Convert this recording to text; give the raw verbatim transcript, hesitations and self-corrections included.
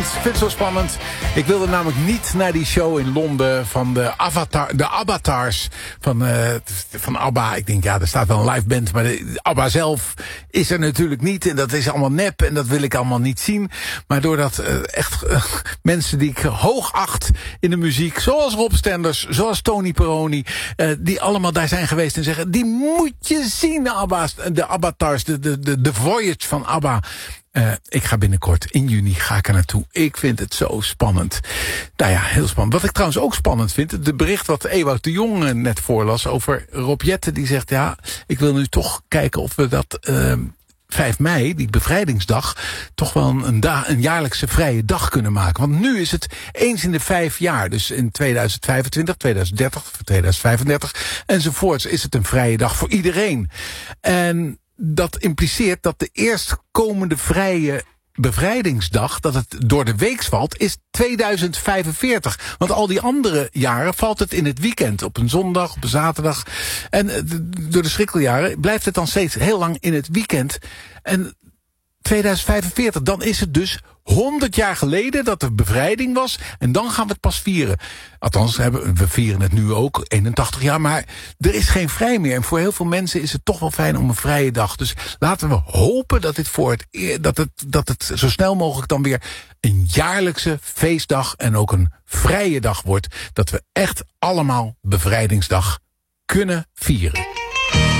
Ik vind het zo spannend. Ik wilde namelijk niet naar die show in Londen van de, avatar, de avatars van, uh, van ABBA. Ik denk, ja, er staat wel een live band, maar de, ABBA zelf is er natuurlijk niet. En dat is allemaal nep en dat wil ik allemaal niet zien. Maar doordat uh, echt uh, mensen die ik hoog acht in de muziek, zoals Rob Stenders, zoals Tony Peroni, uh, die allemaal daar zijn geweest en zeggen, die moet je zien, de ABBA's, de avatars, de, de, de, de voyage van ABBA. Uh, ik ga binnenkort, in juni, ga ik er naartoe. Ik vind het zo spannend. Nou ja, heel spannend. Wat ik trouwens ook spannend vind, de bericht wat Ewout de Jong net voorlas over Rob Jetten, die zegt, ja, ik wil nu toch kijken of we dat uh, vijf mei, die bevrijdingsdag, toch wel een, da- een jaarlijkse vrije dag kunnen maken. Want nu is het eens in de vijf jaar. Dus in tweeduizend vijfentwintig, tweeduizend dertig, tweeduizend vijfendertig enzovoorts is het een vrije dag voor iedereen. En dat impliceert dat de eerstkomende vrije bevrijdingsdag, dat het door de week valt, is tweeduizend vijfenveertig. Want al die andere jaren valt het in het weekend. Op een zondag, op een zaterdag. En door de schrikkeljaren blijft het dan steeds heel lang in het weekend. En tweeduizend vijfenveertig, dan is het dus honderd jaar geleden dat er bevrijding was. En dan gaan we het pas vieren. Althans, we vieren het nu ook, eenentachtig jaar. Maar er is geen vrij meer. En voor heel veel mensen is het toch wel fijn om een vrije dag. Dus laten we hopen dat, dit voor het, dat, het, dat het zo snel mogelijk dan weer een jaarlijkse feestdag en ook een vrije dag wordt. Dat we echt allemaal bevrijdingsdag kunnen vieren.